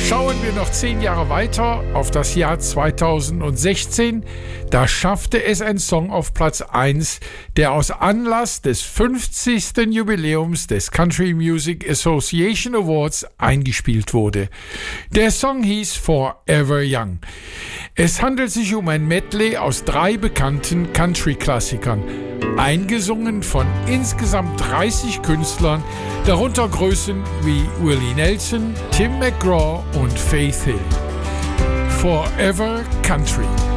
Schauen wir noch 10 Jahre weiter auf das Jahr 2016. Da schaffte es ein Song auf Platz 1, der aus Anlass des 50. Jubiläums des Country Music Association Awards eingespielt wurde. Der Song hieß Forever Young. Es handelt sich um ein Medley aus 3 bekannten Country-Klassikern, eingesungen von insgesamt 30 Künstlern, darunter Größen wie Willie Nelson, Tim McGraw und Faith Hill. Forever Country.